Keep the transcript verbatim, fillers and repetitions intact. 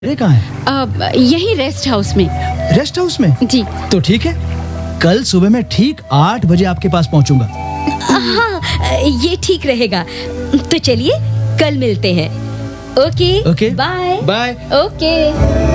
अरे कहाँ है? अब यही रेस्ट हाउस में। रेस्ट हाउस में? जी। तो ठीक है, कल सुबह मैं ठीक आठ बजे आपके पास पहुंचूंगा। हाँ, ये ठीक रहेगा। तो चलिए कल मिलते हैं। Okay okay bye. Bye. Okay.